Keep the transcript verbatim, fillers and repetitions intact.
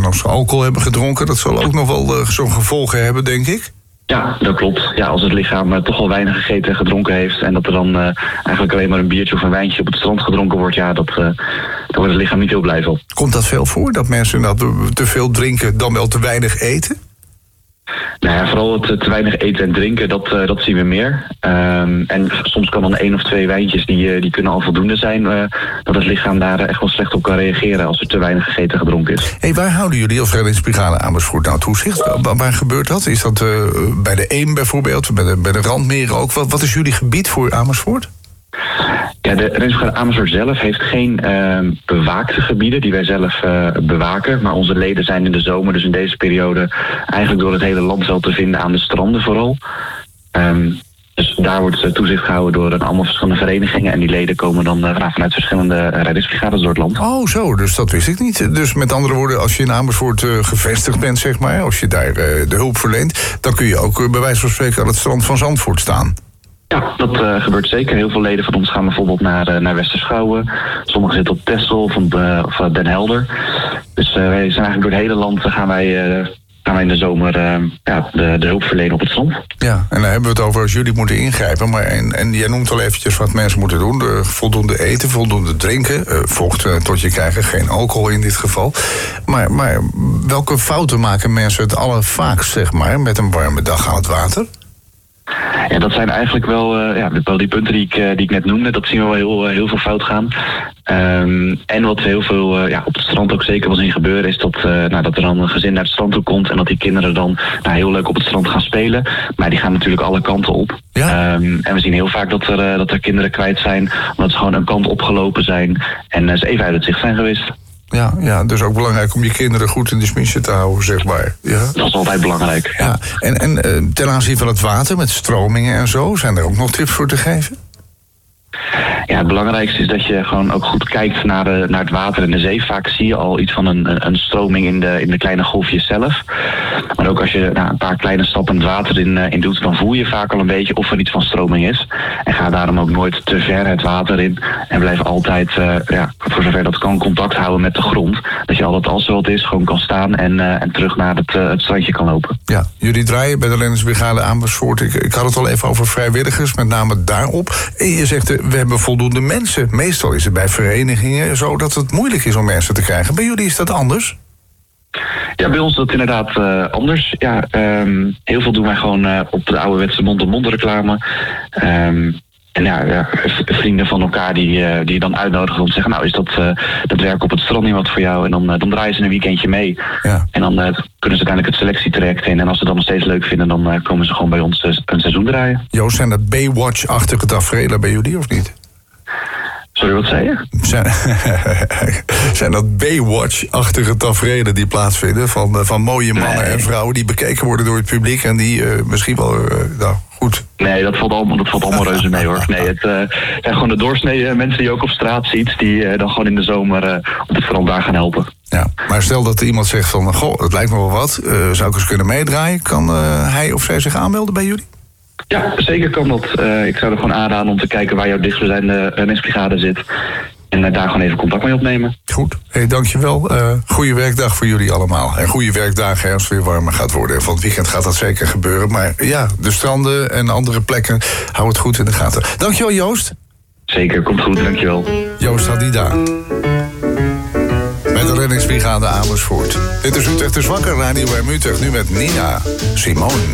En als ze alcohol hebben gedronken, dat zal ook nog wel uh, zo'n gevolgen hebben, denk ik. Ja, dat klopt. Ja, als het lichaam uh, toch wel weinig gegeten en gedronken heeft en dat er dan uh, eigenlijk alleen maar een biertje of een wijntje op het strand gedronken wordt, ja, dat, uh, daar wordt het lichaam niet heel blij van. Komt dat veel voor, dat mensen dat te veel drinken dan wel te weinig eten? Nou ja, vooral het te weinig eten en drinken, dat, uh, dat zien we meer. Um, en soms kan dan één of twee wijntjes, die, uh, die kunnen al voldoende zijn, uh, dat het lichaam daar echt wel slecht op kan reageren als er te weinig gegeten en gedronken is. Hey, waar houden jullie als reddingsbrigade Amersfoort nou toezicht? Waar, waar gebeurt dat? Is dat uh, bij de Eem bijvoorbeeld, bij de, bij de randmeren ook? Wat, wat is jullie gebied voor Amersfoort? Ja, de reddingsbrigade Amersfoort zelf heeft geen uh, bewaakte gebieden die wij zelf uh, bewaken. Maar onze leden zijn in de zomer, dus in deze periode, eigenlijk door het hele land wel te vinden aan de stranden vooral. Um, dus daar wordt toezicht gehouden door een allemaal verschillende verenigingen. En die leden komen dan uh, vanuit verschillende reddingsbrigades door het land. Oh, zo, dus dat wist ik niet. Dus met andere woorden, als je in Amersfoort uh, gevestigd bent, zeg maar, als je daar uh, de hulp verleent, dan kun je ook uh, bij wijze van spreken aan het strand van Zandvoort staan. Ja, dat uh, gebeurt zeker. Heel veel leden van ons gaan bijvoorbeeld naar, uh, naar Westerschouwen. Sommigen zitten op Texel of, uh, of uh, Den Helder. Dus uh, wij zijn eigenlijk door het hele land gaan wij, uh, gaan wij in de zomer uh, ja, de, de hulp verlenen op het strand. Ja, en dan hebben we het over als jullie moeten ingrijpen. Maar en, en jij noemt al eventjes wat mensen moeten doen. De, voldoende eten, voldoende drinken. Uh, vocht uh, tot je krijgen, geen alcohol in dit geval. Maar, maar welke fouten maken mensen het allervaakst, zeg maar, met een warme dag aan het water? Ja, dat zijn eigenlijk wel, uh, ja, wel die punten die ik, uh, die ik net noemde. Dat zien we wel heel, uh, heel veel fout gaan. Um, en wat heel veel uh, ja, op het strand ook zeker wel zien gebeuren, is dat, uh, nou, dat er dan een gezin naar het strand toe komt en dat die kinderen dan nou, heel leuk op het strand gaan spelen. Maar die gaan natuurlijk alle kanten op. Ja. Um, en we zien heel vaak dat er, uh, dat er kinderen kwijt zijn, omdat ze gewoon een kant opgelopen zijn en uh, ze even uit het zicht zijn geweest. Ja, ja, dus ook belangrijk om je kinderen goed in de smiezen te houden, zeg maar. Ja. Dat is altijd belangrijk. Ja. Ja. En, en uh, ten aanzien van het water, met stromingen en zo, zijn er ook nog tips voor te geven? Ja, het belangrijkste is dat je gewoon ook goed kijkt naar, de, naar het water in de zee. Vaak zie je al iets van een, een stroming in de, in de kleine golfjes zelf. Maar ook als je nou, een paar kleine stappen het water in, in doet, dan voel je vaak al een beetje of er iets van stroming is. En ga daarom ook nooit te ver het water in. En blijf altijd, uh, ja, voor zover dat kan, contact houden met de grond. Dat je altijd als er wat is, gewoon kan staan en, uh, en terug naar het, uh, het strandje kan lopen. Ja, jullie draaien bij de reddingsbrigade Amersfoort. Ik, ik had het al even over vrijwilligers, met name daarop. En je zegt, uh, we hebben voldoende mensen. Meestal is het bij verenigingen zo dat het moeilijk is om mensen te krijgen. Bij jullie is dat anders? Ja, bij ons is dat inderdaad uh, anders. Ja, um, heel veel doen wij gewoon uh, op de ouderwetse mond-op-mond reclame. Um, En ja, ja, vrienden van elkaar die, uh, die je dan uitnodigen om te zeggen, nou is dat, uh, dat werk op het strand niet wat voor jou? En dan, uh, dan draaien ze een weekendje mee. Ja. En dan uh, kunnen ze uiteindelijk het selectietraject in. En als ze het dan nog steeds leuk vinden, dan uh, komen ze gewoon bij ons uh, een seizoen draaien. Joost, zijn dat Baywatch-achtige tafereelen bij jullie of niet? Sorry, wat zei je? Zijn, zijn dat Baywatch-achtige taferelen die plaatsvinden van, uh, van mooie mannen nee. en vrouwen die bekeken worden door het publiek en die uh, misschien wel, uh, nou goed. Nee, dat valt allemaal, dat valt allemaal reuze mee hoor. Nee, het uh, zijn gewoon de doorsnee mensen die je ook op straat ziet, die uh, dan gewoon in de zomer uh, op het strand daar gaan helpen. Ja, maar stel dat er iemand zegt van, goh, het lijkt me wel wat, uh, zou ik eens kunnen meedraaien? Kan uh, hij of zij zich aanmelden bij jullie? Ja, zeker kan dat. Uh, ik zou er gewoon aanraden om te kijken waar jouw dichtstbijzijnde reddingsbrigade zit. En uh, daar gewoon even contact mee opnemen. Goed, hey, dankjewel. Uh, goeie werkdag voor jullie allemaal. En goede werkdagen als het weer warmer gaat worden. En van het weekend gaat dat zeker gebeuren. Maar ja, de stranden en andere plekken, hou het goed in de gaten. Dankjewel, Joost. Zeker, komt goed, dankjewel. Joost Hadida. Met de reddingsbrigade Amersfoort. Dit is Utrecht is wakker, Radio M Utrecht. Nu met Nina Simone.